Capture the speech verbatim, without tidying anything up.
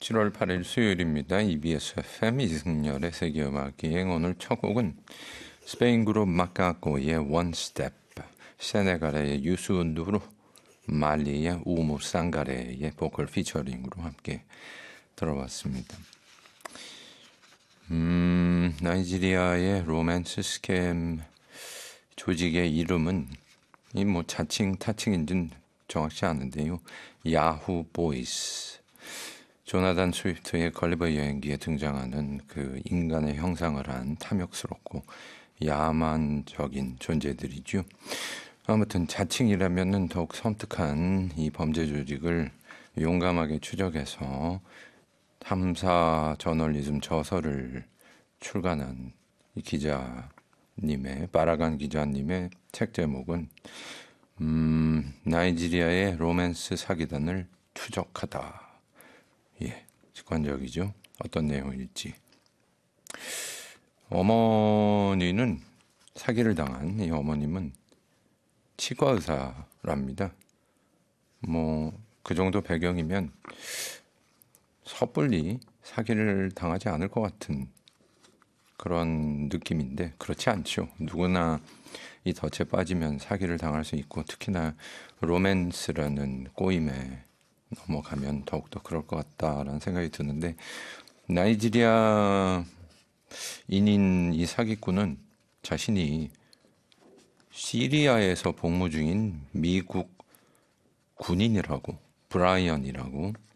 칠월 팔일 수요일입니다. 이비에스 에프엠 이승열의 세계음악기행. 오늘 첫 곡은 스페인 그룹 마카코의 One Step, 세네갈의 유수 누르, 말리의 우무 상가레의 보컬 피처링으로 함께 들어봤습니다. 음, 나이지리아의 로맨스 스캠 조직의 이름은 이 뭐 자칭 타칭인지는 정확치 않은데요. 야후 보이스. 조나단 스위프트의 걸리버 여행기에 등장하는 그 인간의 형상을 한 탐욕스럽고 야만적인 존재들이죠. 아무튼 자칭이라면은 더욱 섬뜩한 이 범죄 조직을 용감하게 추적해서 탐사 저널리즘 저서를 출간한 이 기자님의 바라간 기자님의 책 제목은 음, 나이지리아의 로맨스 사기단을 추적하다. 예, 직관적이죠. 어떤 내용일지. 어머니는 사기를 당한 이 어머님은 치과 의사랍니다. 뭐 그 정도 배경이면 섣불리 사기를 당하지 않을 것 같은 그런 느낌인데 그렇지 않죠. 누구나 이 덫에 빠지면 사기를 당할 수 있고 특히나 로맨스라는 꼬임에 넘어가면 더욱더 그럴 것 같다라는 생각이 드는데 나이지리아 인인 이 사기꾼은 자신이 시리아에서 복무 중인 미국 군인이라고 브라이언이라고